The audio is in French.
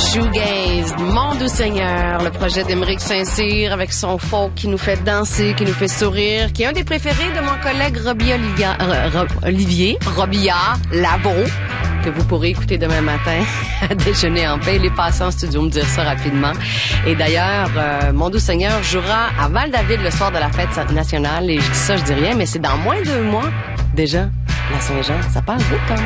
Shoegaze, Mon doux Seigneur, le projet d'Émeric Saint-Cyr avec son folk qui nous fait danser, qui nous fait sourire, qui est un des préférés de mon collègue Olivier Robillard Lavo, que vous pourrez écouter demain matin à déjeuner en paix. Il est passé en studio me dire ça rapidement. Et d'ailleurs, Mon doux Seigneur jouera à Val-David le soir de la fête nationale. Et je dis ça, je dis rien, mais c'est dans moins de 2 mois déjà. La Saint-Jean, ça passe vite quand même.